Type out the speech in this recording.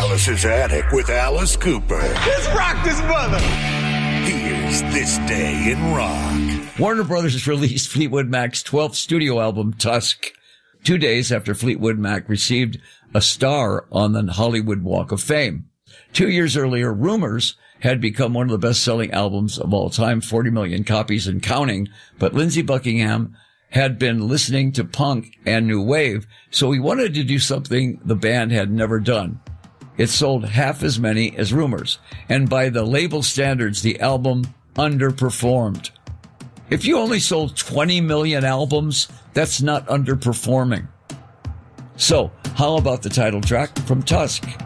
Alice's Attic with Alice Cooper. Let's rock this mother. Here's This Day in Rock. Warner Brothers released Fleetwood Mac's 12th studio album, Tusk, 2 days after Fleetwood Mac received a star on the Hollywood Walk of Fame. 2 years earlier, Rumors had become one of the best-selling albums of all time, 40 million copies and counting, but Lindsey Buckingham had been listening to punk and new wave, so he wanted to do something the band had never done. It sold half as many as Rumors, and by the label standards, the album underperformed. If you only sold 20 million albums, that's not underperforming. So, how about the title track from Tusk?